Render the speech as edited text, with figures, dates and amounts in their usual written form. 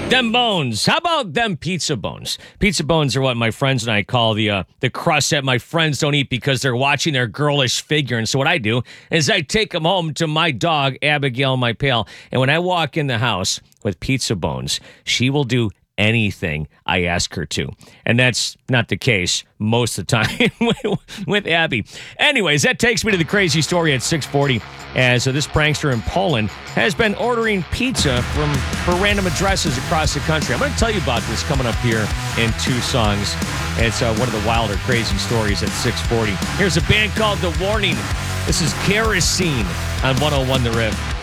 Them bones. How about them pizza bones? Pizza bones are what my friends and I call the crust that my friends don't eat because they're watching their girlish figure. And so what I do is I take them home to my dog, Abigail, my pal. And when I walk in the house with pizza bones, she will do anything I ask her to. And that's not the case most of the time with Abby. Anyways, that takes me to the crazy story at 6:40 as this prankster in Poland has been ordering pizza for random addresses across the country. I'm going to tell you about this coming up here in two songs. It's one of the wilder, crazy stories at 6:40. Here's a band called The Warning. This is Kerosene on 101 The Riff.